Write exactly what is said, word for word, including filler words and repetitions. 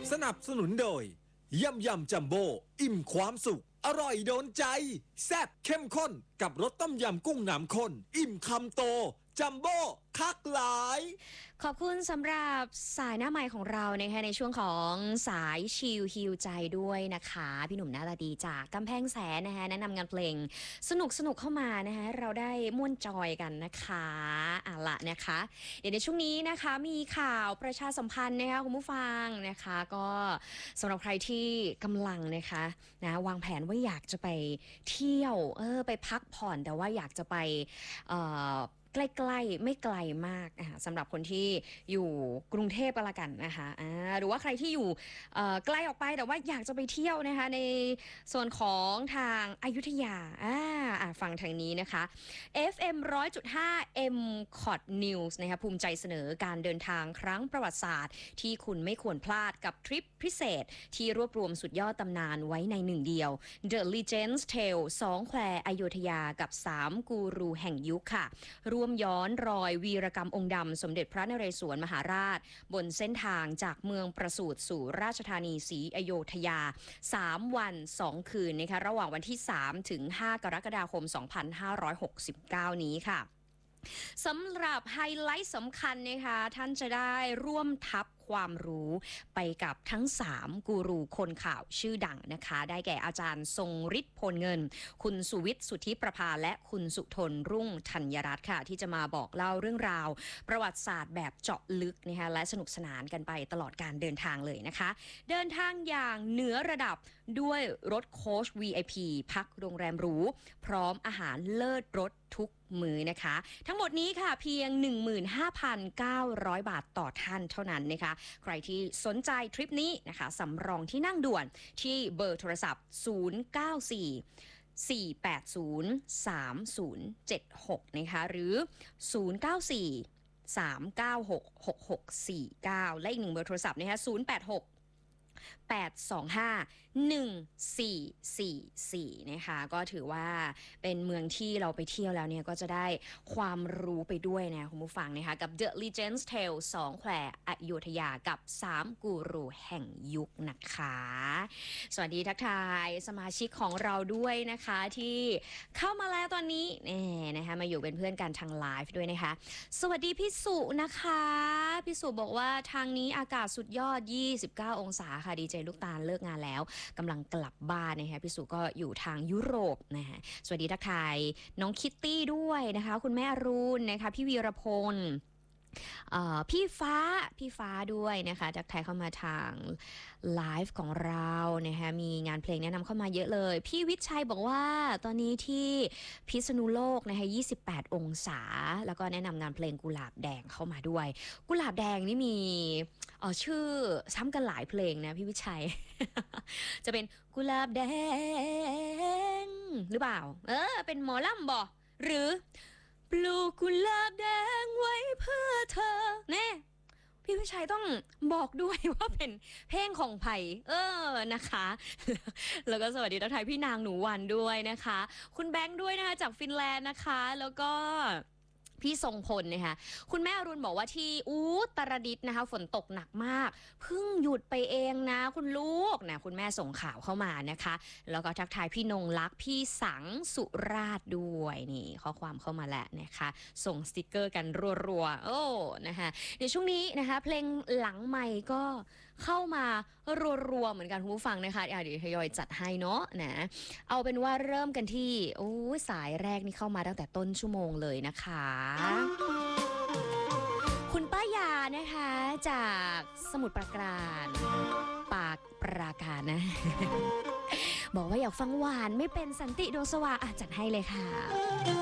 สนับสนุนโดยยำยำจัมโบ้อิ่มความสุขอร่อยโดนใจแซ่บเข้มข้นกับรสต้มยำกุ้งน้ำข้นอิ่มคำโตจัมโบ้คักหลายขอบคุณสำหรับสายหน้าไมค์ของเรานะคะในช่วงของสายชิลฮิวใจด้วยนะคะพี่หนุ่มหน้าตาดีจากกำแพงแสนนะคะแนะนำงานเพลงสนุกสนุกเข้ามานะคะเราได้ม่วนจอยกันนะคะอ่ะละนะคะเดี๋ยวในช่วงนี้นะคะมีข่าวประชาสัมพันธ์นะคะคุณผู้ฟังนะคะก็สำหรับใครที่กำลังนะคะนะวางแผนว่าอยากจะไปเที่ยวเออไปพักผ่อนแต่ว่าอยากจะไปเอ่อใกล้ๆไม่ไกลมากนะคะสำหรับคนที่อยู่กรุงเทพก็แล้วกันนะคะอ่าหรือว่าใครที่อยู่ใกล้ออกไปแต่ว่าอยากจะไปเที่ยวนะคะในส่วนของทางอยุธยาอ่าฟังทางนี้นะคะ เอฟ เอ็ม หนึ่งร้อยจุดห้า เอ็ม คอท News นะคะภูมิใจเสนอการเดินทางครั้งประวัติศาสตร์ที่คุณไม่ควรพลาดกับทริปพิเศษที่รวบรวมสุดยอดตำนานไว้ในหนึ่งเดียว The Legends Tale สองแควอยุธยากับสามกูรูแห่งยุคค่ะร่วมย้อนรอยวีรกรรมองค์ดำสมเด็จพระนเรศวรมหาราชบนเส้นทางจากเมืองประสูติสู่ราชธานีศรีอยุธยาสามวันสองคืนนะคะระหว่างวันที่สามถึงห้ากรกฎาคมสองพันห้าร้อยหกสิบเก้านี้ค่ะสำหรับไฮไลท์สำคัญนะคะท่านจะได้ร่วมทับความรู้ไปกับทั้งสามกูรูคนข่าวชื่อดังนะคะได้แก่อาจารย์ทรงฤทธิ์พลเงินคุณสุวิทย์สุทธิประภาและคุณสุทนรุ่งธัญรัตน์ค่ะที่จะมาบอกเล่าเรื่องราวประวัติศาสตร์แบบเจาะลึกนะคะและสนุกสนานกันไปตลอดการเดินทางเลยนะคะเดินทางอย่างเหนือระดับด้วยรถโค้ช วี ไอ พี พักโรงแรมหรูพร้อมอาหารเลิศรสทุกมือนะคะทั้งหมดนี้ค่ะเพียง หนึ่งหมื่นห้าพันเก้าร้อย บาทต่อท่านเท่านั้นนะคะใครที่สนใจทริปนี้นะคะสำรองที่นั่งด่วนที่เบอร์โทรศัพท์ ศูนย์ เก้า สี่ สี่ แปด ศูนย์ สาม ศูนย์ เจ็ด หกนะคะหรือ ศูนย์ เก้า สี่ สาม เก้า หก หก หก สี่ เก้า และอีกหนึ่งเบอร์โทรศัพท์นะคะศูนย์ แปด หก แปด สอง ห้า หนึ่ง สี่ สี่ สี่นะคะก็ถือว่าเป็นเมืองที่เราไปเที่ยวแล้วเนี่ยก็จะได้ความรู้ไปด้วยนะคุณผู้ฟังนะคะกับ The Legends Tale สองแควอยุธยากับสามกูรูแห่งยุคนะคะสวัสดีทักทายสมาชิกของเราด้วยนะคะที่เข้ามาแล้วตอนนี้นี่นะคะมาอยู่เป็นเพื่อนกันทางไลฟ์ด้วยนะคะสวัสดีพี่สุนะคะพี่สุบอกว่าทางนี้อากาศสุดยอดยี่สิบเก้าองศาค่ะดีเจลูกตาลเลิกงานแล้วกำลังกลับบ้านนะคะพี่สุก็อยู่ทางยุโรปนะคะสวัสดีทักทายน้องคิตตี้ด้วยนะคะคุณแม่รุนนะคะพี่วีรพลพี่ฟ้าพี่ฟ้าด้วยนะคะทักทายเข้ามาทางไลฟ์ของเรานะคะมีงานเพลงแนะนำเข้ามาเยอะเลยพี่วิชัยบอกว่าตอนนี้ที่พิษณุโลกนะคะยี่สิบแปดองศาแล้วก็แนะนำงานเพลงกุหลาบแดงเข้ามาด้วยกุหลาบแดงนี่มีอ๋อชื่อซ้ำกันหลายเพลงนะพี่วิชัย จะเป็นกุหลาบแดงหรือเปล่าเออเป็นหมอลำบ่หรือปลูกกุหลาบแดงไว้เพื่อเธอแน่พี่วิชัยต้องบอกด้วยว่าเป็นเพลงของไผ่เออนะคะแล้วก็สวัสดีทักทายพี่นางหนูวันด้วยนะคะคุณแบงค์ด้วยนะคะจากฟินแลนด์นะคะแล้วก็พี่ทรงพลนะคะคุณแม่อรุณบอกว่าที่อุตรดิตถ์นะคะฝนตกหนักมากเพิ่งหยุดไปเองนะคุณลูกนะคุณแม่ส่งข่าวเข้ามานะคะแล้วก็ทักทายพี่นงลักษ์พี่สังสุราชด้วยนี่ข้อความเข้ามาแล้วนะคะส่งสติกเกอร์กันรัวๆโอ้นะคะเดี๋ยวช่วงนี้นะคะเพลงหลังไมค์ก็เข้ามารัวๆเหมือนกันคุณผู้ฟังนะคะเดี๋ยวทยอยจัดให้เนาะนะเอาเป็นว่าเริ่มกันที่โอ้สายแรกนี่เข้ามาตั้งแต่ต้นชั่วโมงเลยนะคะคุณป้ายานะคะจากสมุทรปราการปากปราการนะ บอกว่าอยากฟังหวานไม่เป็นสันติดวงสว่างจัดให้เลยค่ะ